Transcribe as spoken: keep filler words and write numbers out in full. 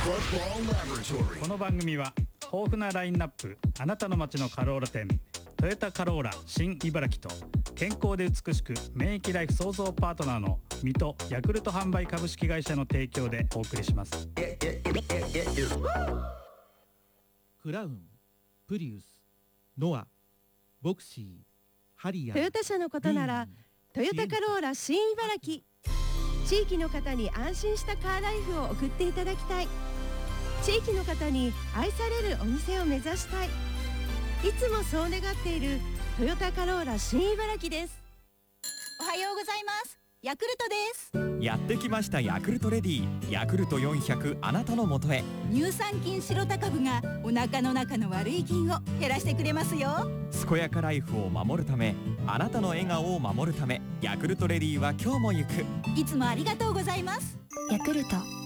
この番組は豊富なラインナップ、あなたの街のカローラ店、トヨタカローラ新茨城と、健康で美しく免疫ライフ創造パートナーの水戸ヤクルト販売株式会社の提供でお送りします。 クラウン、プリウス、ノア、ボクシー、ハリアー、 トヨタ車のことならトヨタカローラ新茨城。地域の方に安心したカーライフを送っていただきたい。地域の方に愛されるお店を目指したい。いつもそう願っているトヨタカローラ新茨城です。 おはようございます。ヤクルトです。 やってきましたヤクルトレディ、ヤクルトよんひゃく、あなたのもとへ。 乳酸菌シロタ株がお腹の中の悪い菌を減らしてくれますよ。 健やかライフを守るため、あなたの笑顔を守るため、ヤクルトレディは今日も行く。 いつもありがとうございます。 ヤクルト